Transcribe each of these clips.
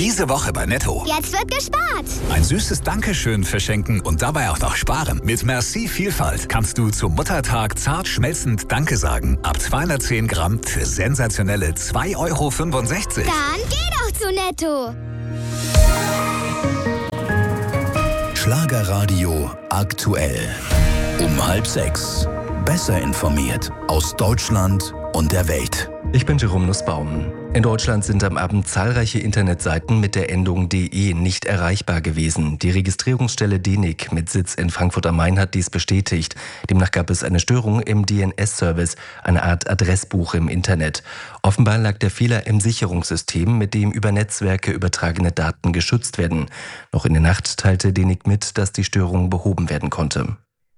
Diese Woche bei Netto. Jetzt wird gespart. Ein süßes Dankeschön verschenken und dabei auch noch sparen. Mit Merci Vielfalt kannst du zum Muttertag zart schmelzend Danke sagen. Ab 210 Gramm für sensationelle 2,65 €. Dann geh doch zu Netto. Schlagerradio aktuell. Um 5:30. Besser informiert aus Deutschland und der Welt. Ich bin Jerome Nussbaum. In Deutschland sind am Abend zahlreiche Internetseiten mit der Endung .de nicht erreichbar gewesen. Die Registrierungsstelle DENIC mit Sitz in Frankfurt am Main hat dies bestätigt. Demnach gab es eine Störung im DNS-Service, eine Art Adressbuch im Internet. Offenbar lag der Fehler im Sicherungssystem, mit dem über Netzwerke übertragene Daten geschützt werden. Noch in der Nacht teilte DENIC mit, dass die Störung behoben werden konnte.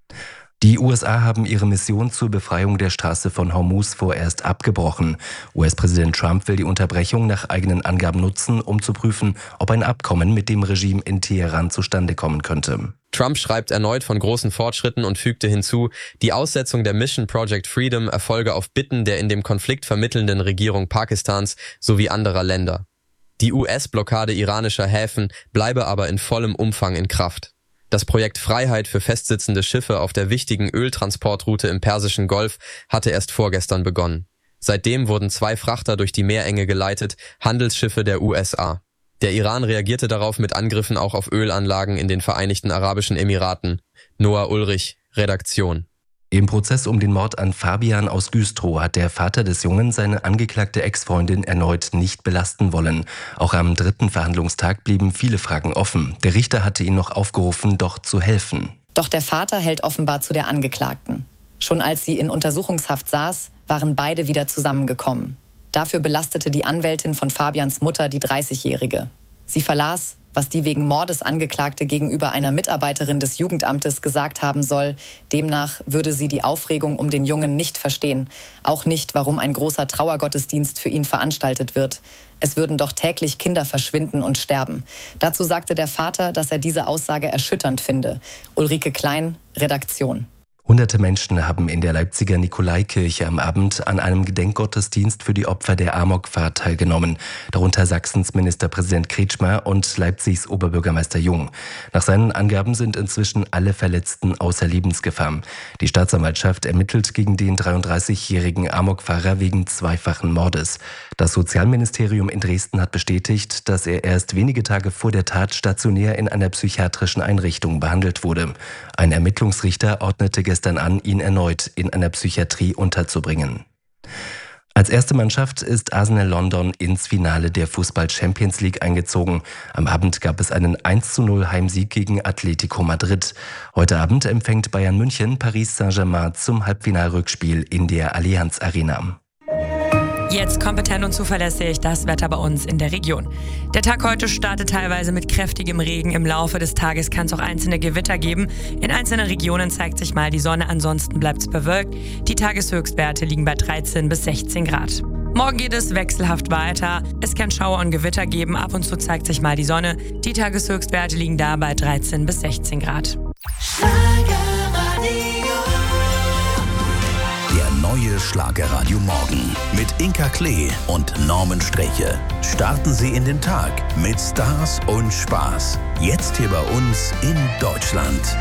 Die USA haben ihre Mission zur Befreiung der Straße von Hormuz vorerst abgebrochen. US-Präsident Trump will die Unterbrechung nach eigenen Angaben nutzen, um zu prüfen, ob ein Abkommen mit dem Regime in Teheran zustande kommen könnte. Trump schreibt erneut von großen Fortschritten und fügte hinzu, die Aussetzung der Mission Project Freedom erfolge auf Bitten der in dem Konflikt vermittelnden Regierung Pakistans sowie anderer Länder. Die US-Blockade iranischer Häfen bleibe aber in vollem Umfang in Kraft. Das Projekt Freiheit für festsitzende Schiffe auf der wichtigen Öltransportroute im Persischen Golf hatte erst vorgestern begonnen. Seitdem wurden 2 Frachter durch die Meerenge geleitet, Handelsschiffe der USA. Der Iran reagierte darauf mit Angriffen auch auf Ölanlagen in den Vereinigten Arabischen Emiraten. Noah Ulrich, Redaktion. Im Prozess um den Mord an Fabian aus Güstrow hat der Vater des Jungen seine angeklagte Ex-Freundin erneut nicht belasten wollen. Auch am 3. Verhandlungstag blieben viele Fragen offen. Der Richter hatte ihn noch aufgerufen, doch zu helfen. Doch der Vater hält offenbar zu der Angeklagten. Schon als sie in Untersuchungshaft saß, waren beide wieder zusammengekommen. Dafür belastete die Anwältin von Fabians Mutter die 30-Jährige. Sie verlas, was die wegen Mordes Angeklagte gegenüber einer Mitarbeiterin des Jugendamtes gesagt haben soll. Demnach würde sie die Aufregung um den Jungen nicht verstehen. Auch nicht, warum ein großer Trauergottesdienst für ihn veranstaltet wird. Es würden doch täglich Kinder verschwinden und sterben. Dazu sagte der Vater, dass er diese Aussage erschütternd finde. Ulrike Klein, Redaktion. Hunderte Menschen haben in der Leipziger Nikolaikirche am Abend an einem Gedenkgottesdienst für die Opfer der Amokfahrt teilgenommen, darunter Sachsens Ministerpräsident Kretschmer und Leipzigs Oberbürgermeister Jung. Nach seinen Angaben sind inzwischen alle Verletzten außer Lebensgefahr. Die Staatsanwaltschaft ermittelt gegen den 33-jährigen Amokfahrer wegen zweifachen Mordes. Das Sozialministerium in Dresden hat bestätigt, dass er erst wenige Tage vor der Tat stationär in einer psychiatrischen Einrichtung behandelt wurde. Ein Ermittlungsrichter ordnete gestern an, ihn erneut in einer Psychiatrie unterzubringen. Als erste Mannschaft ist Arsenal London ins Finale der Fußball-Champions League eingezogen. Am Abend gab es einen 1:0 Heimsieg gegen Atletico Madrid. Heute Abend empfängt Bayern München Paris Saint-Germain zum Halbfinalrückspiel in der Allianz Arena. Jetzt kompetent und zuverlässig das Wetter bei uns in der Region. Der Tag heute startet teilweise mit kräftigem Regen. Im Laufe des Tages kann es auch einzelne Gewitter geben. In einzelnen Regionen zeigt sich mal die Sonne, ansonsten bleibt es bewölkt. Die Tageshöchstwerte liegen bei 13 bis 16 Grad. Morgen geht es wechselhaft weiter. Es kann Schauer und Gewitter geben. Ab und zu zeigt sich mal die Sonne. Die Tageshöchstwerte liegen da bei 13 bis 16 Grad. Der neue Schlagerradio Morgen mit Inka Klee und Norman Streche. Starten Sie in den Tag mit Stars und Spaß. Jetzt hier bei uns in Deutschland.